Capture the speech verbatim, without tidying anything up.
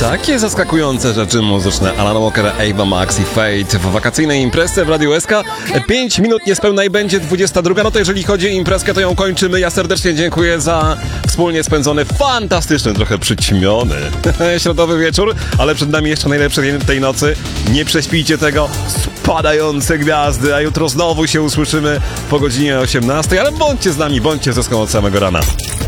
Takie zaskakujące rzeczy muzyczne. Alan Walker, Ava Max i Fate w wakacyjnej imprezie w Radiu S K. Pięć minut niespełna i będzie dwudziesta druga. No to jeżeli chodzi o imprezkę, to ją kończymy. Ja serdecznie dziękuję za wspólnie spędzony, fantastyczny, trochę przyćmiony środowy wieczór, ale przed nami jeszcze najlepsze dzień tej nocy. Nie prześpijcie tego. Spadające gwiazdy, a jutro znowu się usłyszymy po godzinie osiemnastej, ale bądźcie z nami, bądźcie ze Eską od samego rana.